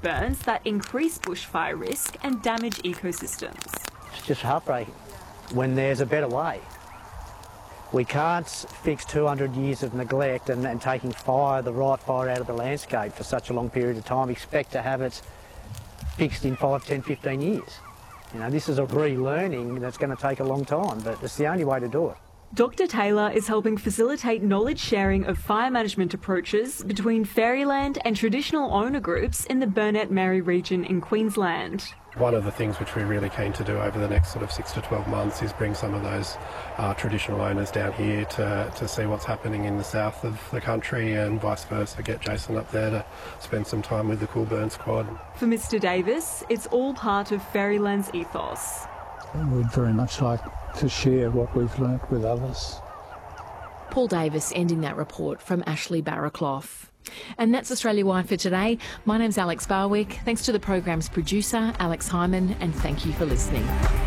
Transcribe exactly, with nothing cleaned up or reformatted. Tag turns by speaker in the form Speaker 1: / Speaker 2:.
Speaker 1: burns that increase bushfire risk and damage ecosystems.
Speaker 2: It's just heartbreaking when there's a better way. We can't fix two hundred years of neglect and, and taking fire, the right fire out of the landscape for such a long period of time, expect to have it fixed in five, ten, fifteen years. You know, this is a relearning that's going to take a long time, but it's the only way to do it.
Speaker 1: Doctor Taylor is helping facilitate knowledge sharing of fire management approaches between Fairyland and traditional owner groups in the Burnett Mary region in Queensland.
Speaker 3: One of the things which we're really keen to do over the next sort of six to twelve months is bring some of those uh, traditional owners down here to, to see what's happening in the south of the country and vice versa, get Jason up there to spend some time with the Cool Burn Squad.
Speaker 1: For Mister Davis, it's all part of Fairyland's ethos.
Speaker 4: We'd very much like to share what we've learnt with others.
Speaker 5: Paul Davis ending that report from Ashley Barraclough. And that's Australia Wide for today. My name's Alex Barwick. Thanks to the program's producer, Alex Hyman, and thank you for listening.